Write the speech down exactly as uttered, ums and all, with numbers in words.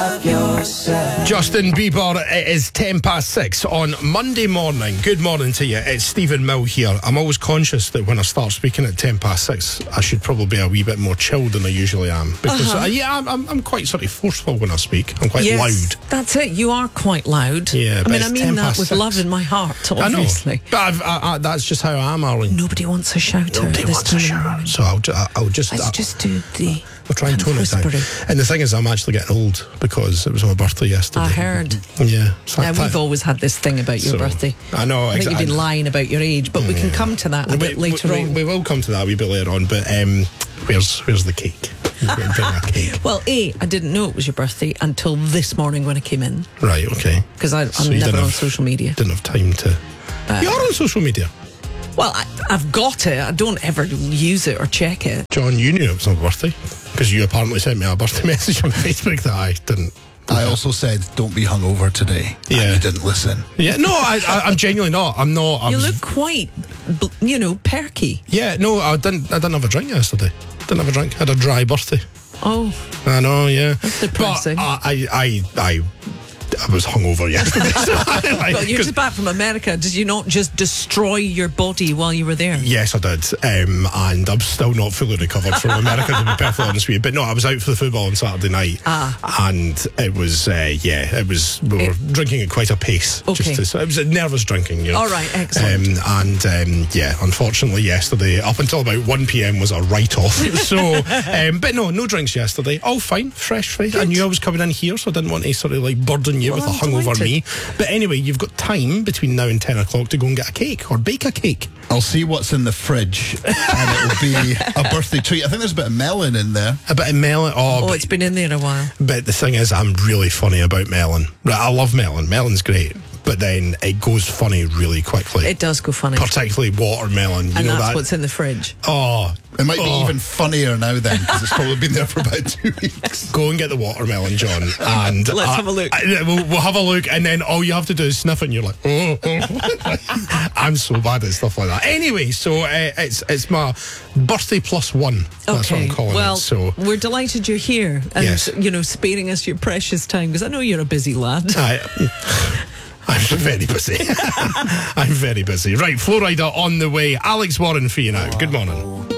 Justin Bieber, it is ten past six on Monday morning. Good morning to you. It's Stephen Mill here. I'm always conscious that when I start speaking at ten past six, I should probably be a wee bit more chilled than I usually am. Because, uh-huh. uh, yeah, I'm, I'm, I'm quite sort of forceful when I speak. I'm quite yes, loud. That's it. You are quite loud. Yeah, I but mean, it's I mean ten that past with six. love in my heart, obviously. I know. But I've, I, I, that's just how I am, Arlene. Nobody wants a shouter. Nobody this wants a shout. So I'll, ju- I'll just... Let's I'll, just do the... I'll try and tone it down. whispery. And the thing is, I'm actually getting old because it was my birthday yesterday. I heard. Yeah. So Yeah, we've always had this thing about your So, birthday. I know. I think exactly. you've been lying about your age, but we can come to that a we, bit later we, on. We will come to that a wee bit later on, but um, where's where's the cake? Bring a cake. Well, A, I didn't know it was your birthday until this morning when I came in. Right, okay. Because I'm So you never didn't on have- social media. Didn't have time to... Uh, You're on social media. Well, I, I've got it. I don't ever use it or check it. John, you knew it was my birthday because you apparently sent me a birthday message on Facebook that I didn't. I also said, don't be hungover today. Yeah. And you didn't listen. Yeah, no, I, I, I'm genuinely not. I'm not. I You was, look quite, bl- you know, perky. Yeah, no, I didn't. I didn't have a drink yesterday. Didn't have a drink. I had a dry birthday. Oh, I know, yeah. That's depressing. But I, I, I, I, I was hungover yesterday. So I, like, well, you're 'cause- just back from America. Did you not just destroy your body while you were there? Yes, I did. Um, and I'm still not fully recovered from America, to be perfectly honest with you. But no, I was out for the football on Saturday night. Ah. And it was, uh, yeah, it was, we were It- drinking at quite a pace. Okay. Just to, so it was a nervous drinking, you know. All right, excellent. Um, and um, yeah, unfortunately, yesterday, up until about one p.m. was a write off. So, um, but no, no drinks yesterday. All fine, fresh, fresh. I knew I was coming in here, so I didn't want to sort of like burden you Well, with a I'm hungover delighted. me. But anyway, you've got time between now and ten o'clock to go and get a cake or bake a cake. I'll see what's in the fridge, and it'll be a birthday treat. I think there's a bit of melon in there. A bit of melon. Oh, Oh, but, it's been in there a while. but the thing is, I'm really funny about melon. Right, I love melon. Melon's great. But then it goes funny really quickly. It does go funny. Particularly watermelon. You and know that's that? what's in the fridge. Oh. It might be oh. even funnier now then, because it's probably been there for about two weeks. Go and get the watermelon, John, and Let's I- have a look. I- we'll, we'll have a look, and then all you have to do is sniff it, and you're like, oh, oh. I'm so bad at stuff like that. Anyway, so uh, it's it's my birthday plus one. That's what Okay. I'm calling well, it. So we're delighted you're here and, Yes. you know, sparing us your precious time because I know you're a busy lad. I, I'm very busy. I'm very busy. Right, Florida on the way. Alex Warren for you now. Good morning.